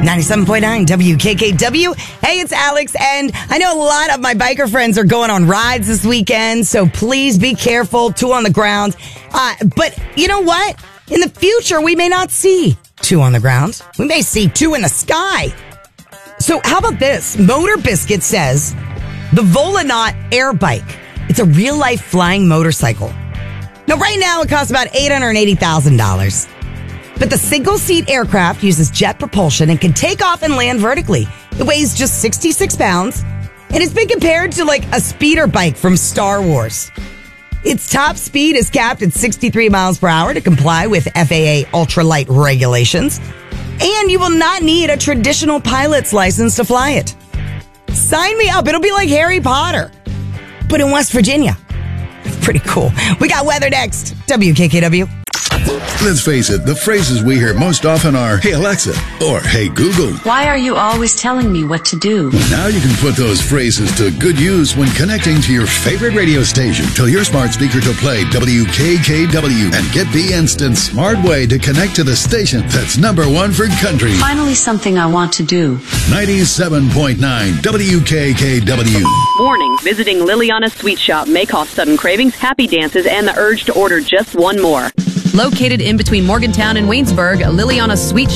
97.9 WKKW. Hey, it's Alex, and I know a lot of my biker friends are going on rides this weekend, so please be careful. 2 on the ground. But you know what? In the future, we may not see 2 on the ground. We may see 2 in the sky. So how about this? Motor Biscuit says the Volonaut Air Bike. It's a real-life flying motorcycle. Now, right now, it costs about $880,000. But the single-seat aircraft uses jet propulsion and can take off and land vertically. It weighs just 66 pounds, and it's been compared to like a speeder bike from Star Wars. Its top speed is capped at 63 miles per hour to comply with FAA ultralight regulations, and you will not need a traditional pilot's license to fly it. Sign me up. It'll be like Harry Potter, but in West Virginia. Pretty cool. We got weather next. WKKW. Let's face it, the phrases we hear most often are, "Hey Alexa," or "Hey Google." Why are you always telling me what to do? Now you can put those phrases to good use when connecting to your favorite radio station. Tell your smart speaker to play WKKW and get the instant smart way to connect to the station that's #1 for country. Finally, something I want to do. 97.9 WKKW. Warning, visiting Liliana's Sweet Shop may cause sudden cravings, happy dances, and the urge to order just one more. Located in between Morgantown and Waynesburg, Liliana's Sweet